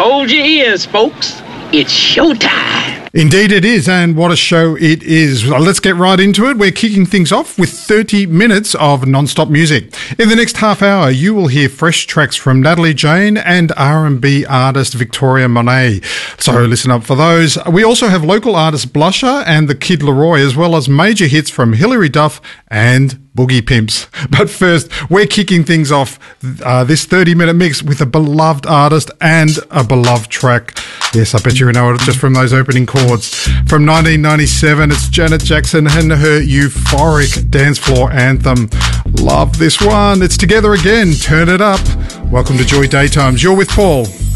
Hold your ears, folks. It's showtime. Indeed it is, and what a show it is. Well, let's get right into it. We're kicking things off with 30 minutes of non-stop music. In the next half hour, you will hear fresh tracks from Natalie Jane and R&B artist Victoria Monet. So listen up for those. We also have local artist Blusher and the Kid Leroy, as well as major hits from Hilary Duff and Boogie Pimps. But first, we're kicking things off this 30-minute mix with a beloved artist and a beloved track. Yes, I bet you know it just from those opening chords. From 1997, it's Janet Jackson and her euphoric dance floor anthem. Love this one. It's Together Again. Turn it up. Welcome to Joy Daytimes. You're with Paul.